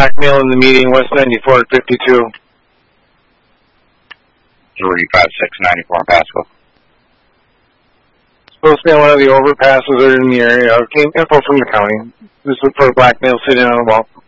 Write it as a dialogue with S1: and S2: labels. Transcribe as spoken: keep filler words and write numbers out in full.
S1: blackmail in the meeting, West ninety-four and fifty-two.
S2: three five six ninety-four in Pasco.
S1: Supposed to be on one of the overpasses or in the area. Came info from the county. This is for blackmail sitting on a wall.